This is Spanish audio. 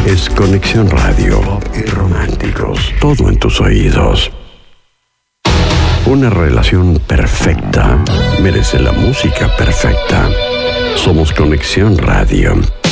es Conexión Radio. Pop y románticos. Todo en tus oídos. Una relación perfecta merece la música perfecta. Somos Conexión Radio.